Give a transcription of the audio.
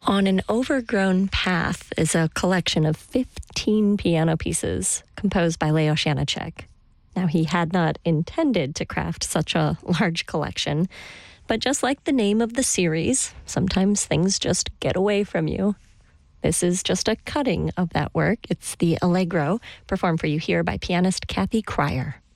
On an Overgrown Path is a collection of 15 piano pieces composed by Leo Janáček. Now, he had not intended to craft such a large collection, but just like the name of the series, sometimes things just get away from you. This is just a cutting of that work. It's the Allegro, performed for you here by pianist Kathy Cryer.